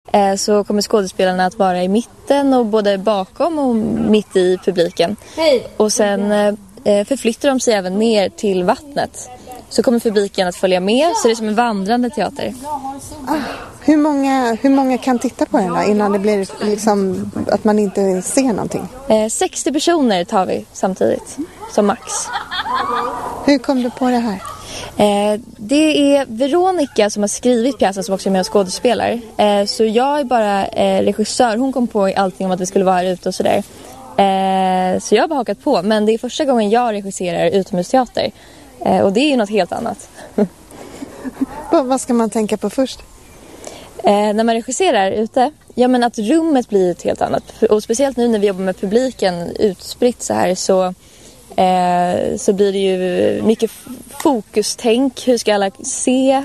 så kommer skådespelarna att vara i mitten och både bakom och mitt i publiken. Och sen förflyttar de sig även ner till vattnet. Så kommer publiken att följa med, så det är som en vandrande teater. Hur många kan titta på den då innan det blir liksom att man inte ser någonting? 60 personer tar vi samtidigt, som max. Hur kom du på det här? Det är Veronica som har skrivit pjäsen som också är med och skådespelar. Så jag är bara regissör. Hon kom på allting om att vi skulle vara här ute och sådär. Så jag har bara hakat på. Men det är första gången jag regisserar utomhusteater. Och det är ju något helt annat. Vad ska man tänka på först? När man regisserar ute, ja men att rummet blir ett helt annat. Och speciellt nu när vi jobbar med publiken utspritt så här så blir det ju mycket fokustänk. Hur ska alla se?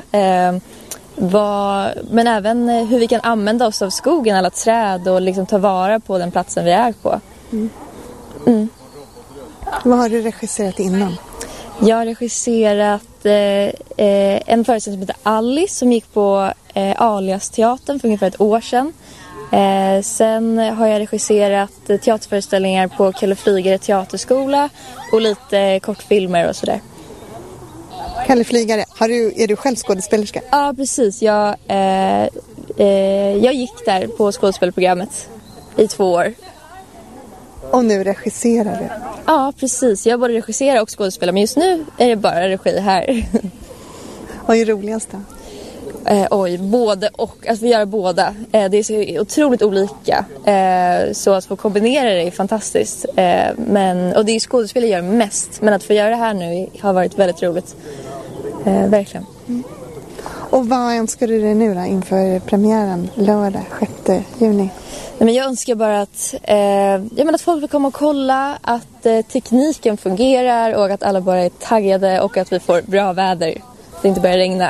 Men även hur vi kan använda oss av skogen, alla träd och liksom ta vara på den platsen vi är på. Vad har du regisserat innan? Jag har regisserat en föreställning som heter Alice som gick på Alias-teatern för ungefär ett år sedan. Sen har jag regisserat teaterföreställningar på Kalle Flygare teaterskola och lite kortfilmer och sådär. Kalle Flygare, är du själv skådespelerska? Ja, precis. Jag gick där på skådespelprogrammet i 2 år. Och nu regisserar du? Ja, precis. Jag både regisserar och skådespelar, men just nu är det bara regi här. Vad är roligast då? Både och. Att få göra båda. Det är så otroligt olika. Så att få kombinera det är fantastiskt. Och det är skådespel jag gör mest. Men att få göra det här nu har varit väldigt roligt. Verkligen. Och vad önskar du dig nu då inför premiären lördag 6 juni? Men jag önskar bara att folk vill komma och kolla, att tekniken fungerar och att alla bara är taggade och att vi får bra väder. Så det inte börjar regna.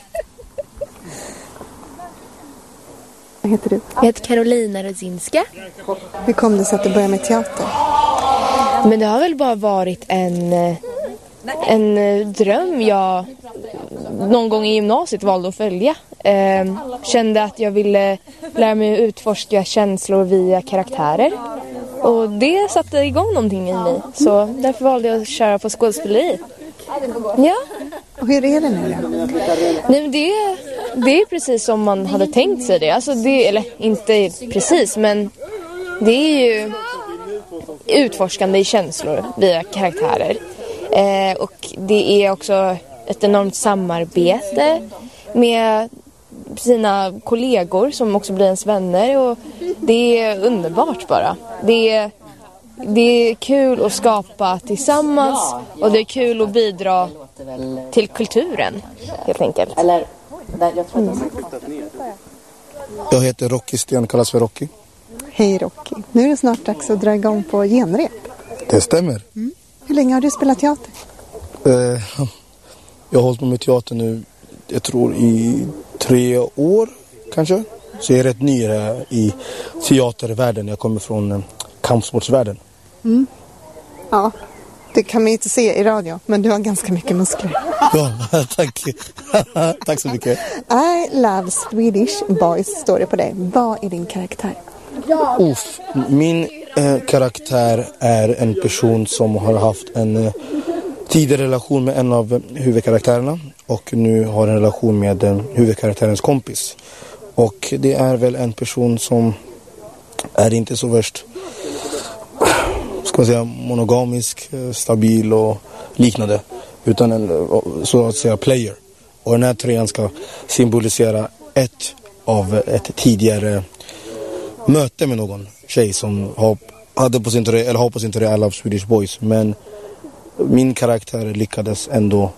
Vad heter du? Jag heter Karolina Rodzinska. Hur kom det sig att du började med teater? Men det har väl bara varit en dröm jag någon gång i gymnasiet valde att följa. Kände att jag ville lära mig att utforska känslor via karaktärer. Och det satte igång någonting i mig. Så därför valde jag att köra på skådespeleri. Ja. Och hur är det nu då? Nej, men det är precis som man hade tänkt sig det. Alltså eller inte precis, men det är ju utforskande i känslor via karaktärer. Och det är också ett enormt samarbete med sina kollegor som också blir ens vänner. Och det är underbart bara. Det är kul att skapa tillsammans och det är kul att bidra till kulturen, helt enkelt. Jag heter Rocky Sten, kallas för Rocky. Hej Rocky. Nu är det snart dags att dra igång på genrep. Det stämmer. Hur länge har du spelat teater? Jag har hållit på med teater nu, jag tror i 3 år kanske. Så jag är rätt ny här i teatervärlden. Jag kommer från kampsportsvärlden. Ja, det kan man ju inte se i radio, men du har ganska mycket muskler. Ja, tack. Tack så mycket. I love Swedish boys, står det på dig. Vad är din karaktär? Min karaktär är en person som har haft en tidigare relation med en av huvudkaraktärerna och nu har en relation med huvudkaraktärens kompis. Och det är väl en person som är inte så värst, ska man säga, monogamisk, stabil och liknande, utan en så att säga player. Och den här tröjan ska symbolisera ett tidigare möte med någon tjej som har på sin tröja I love Swedish boys, men min karaktär lyckades ändå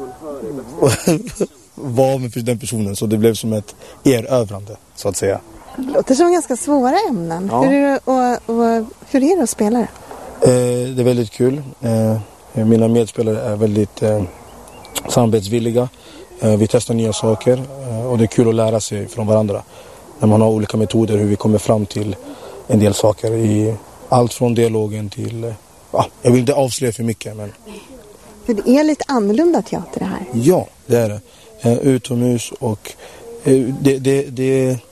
vara med den personen, så det blev som ett erövrande, så att säga. Det låter som ganska svåra ämnen. Ja. Hur är det att spela det? Det är väldigt kul. Mina medspelare är väldigt samarbetsvilliga. Vi testar nya saker och det är kul att lära sig från varandra. När man har olika metoder hur vi kommer fram till en del saker. I allt från dialogen till... jag vill inte avslöja för mycket, men... För det är lite annorlunda teater det här. Ja, det är det. Utomhus och det